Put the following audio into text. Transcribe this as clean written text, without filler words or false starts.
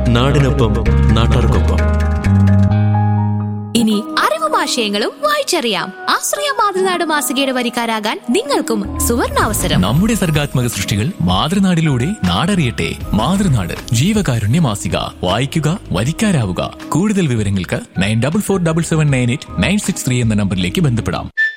നാടിനൊപ്പം നാട്ടാർക്കൊപ്പം. ഇനി അറിവും ആശയങ്ങളും വായിച്ചറിയാം. ആശ്രയ മാതൃനാട് മാസികയുടെ വരിക്കാരാകാൻ നിങ്ങൾക്കും സുവർണാവസരം. നമ്മുടെ സർഗാത്മക സൃഷ്ടികൾ മാതൃനാടിലൂടെ നാടറിയട്ടെ. മാതൃനാട് ജീവകാരുണ്യ മാസിക. വായിക്കുക, വരിക്കാരാവുക. കൂടുതൽ വിവരങ്ങൾക്ക് 9447798963 എന്ന നമ്പറിലേക്ക് ബന്ധപ്പെടാം.